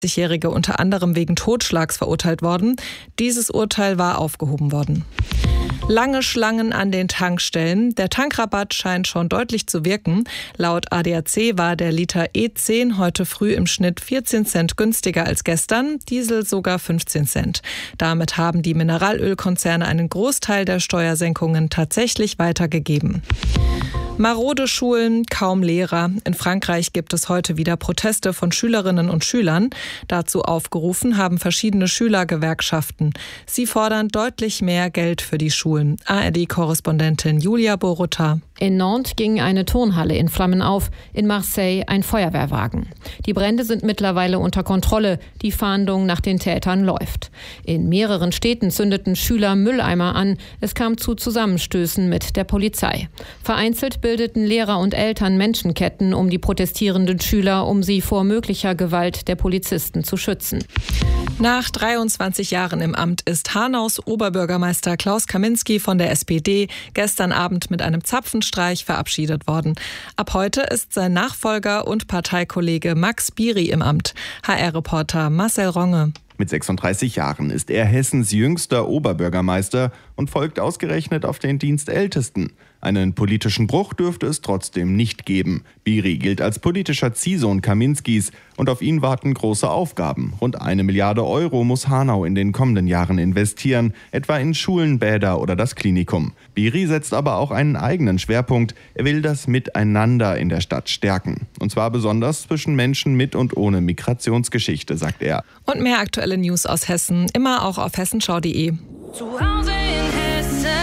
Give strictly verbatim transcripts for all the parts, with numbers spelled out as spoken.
Jährige unter anderem wegen Totschlags verurteilt worden. Dieses Urteil war aufgehoben worden. Lange Schlangen an den Tankstellen. Der Tankrabatt scheint schon deutlich zu wirken. Laut A D A C war der Liter E zehn heute früh im Schnitt vierzehn Cent günstiger als gestern, Diesel sogar fünfzehn Cent. Damit haben die Mineralölkonzerne einen Großteil der Steuersenkungen tatsächlich weitergegeben. Marode Schulen, kaum Lehrer. In Frankreich gibt es heute wieder Proteste von Schülerinnen und Schülern. Dazu aufgerufen haben verschiedene Schülergewerkschaften. Sie fordern deutlich mehr Geld für die Schulen. A R D-Korrespondentin Julia Borutta. In Nantes ging eine Turnhalle in Flammen auf, in Marseille ein Feuerwehrwagen. Die Brände sind mittlerweile unter Kontrolle, die Fahndung nach den Tätern läuft. In mehreren Städten zündeten Schüler Mülleimer an, es kam zu Zusammenstößen mit der Polizei. Vereinzelt bildeten Lehrer und Eltern Menschenketten um die protestierenden Schüler, um sie vor möglicher Gewalt der Polizisten zu schützen. Nach dreiundzwanzig Jahren im Amt ist Hanaus Oberbürgermeister Klaus Kaminski von der S P D gestern Abend mit einem Zapfenstreich verabschiedet worden. Ab heute ist sein Nachfolger und Parteikollege Max Biri im Amt. H R-Reporter Marcel Ronge. Mit sechsunddreißig Jahren ist er Hessens jüngster Oberbürgermeister und folgt ausgerechnet auf den Dienstältesten. Einen politischen Bruch dürfte es trotzdem nicht geben. Biri gilt als politischer Ziehsohn Kaminskis und auf ihn warten große Aufgaben. Rund eine Milliarde Euro muss Hanau in den kommenden Jahren investieren, etwa in Schulen, Bäder oder das Klinikum. Biri setzt aber auch einen eigenen Schwerpunkt. Er will das Miteinander in der Stadt stärken. Und zwar besonders zwischen Menschen mit und ohne Migrationsgeschichte, sagt er. Und mehr aktuelle News aus Hessen, immer auch auf hessenschau punkt de. Zu Hause in Hessen.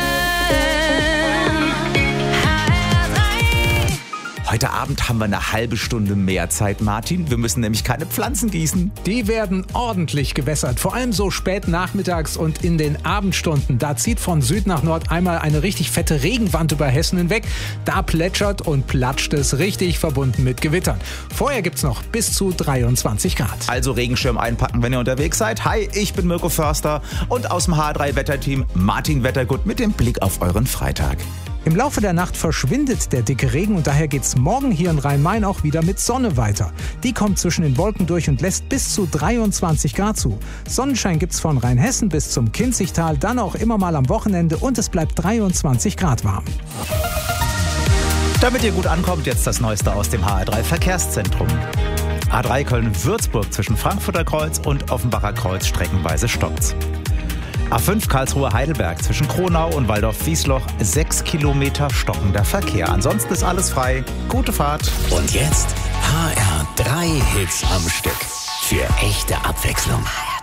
Heute Abend haben wir eine halbe Stunde mehr Zeit, Martin. Wir müssen nämlich keine Pflanzen gießen. Die werden ordentlich gewässert, vor allem so spät nachmittags und in den Abendstunden. Da zieht von Süd nach Nord einmal eine richtig fette Regenwand über Hessen hinweg. Da plätschert und platscht es richtig, verbunden mit Gewittern. Vorher gibt's noch bis zu dreiundzwanzig Grad. Also Regenschirm einpacken, wenn ihr unterwegs seid. Hi, ich bin Mirko Förster und aus dem H drei Wetterteam Martin Wettergut mit dem Blick auf euren Freitag. Im Laufe der Nacht verschwindet der dicke Regen und daher geht's morgen hier in Rhein-Main auch wieder mit Sonne weiter. Die kommt zwischen den Wolken durch und lässt bis zu dreiundzwanzig Grad zu. Sonnenschein gibt's von Rheinhessen bis zum Kinzigtal, dann auch immer mal am Wochenende und es bleibt dreiundzwanzig Grad warm. Damit ihr gut ankommt, jetzt das Neueste aus dem H R drei Verkehrszentrum. A drei Köln-Würzburg zwischen Frankfurter Kreuz und Offenbacher Kreuz streckenweise stoppt's. A fünf Karlsruhe-Heidelberg zwischen Kronau und Waldorf-Wiesloch, sechs Kilometer stockender Verkehr. Ansonsten ist alles frei. Gute Fahrt. Und jetzt H R drei Hits am Stück. Für echte Abwechslung.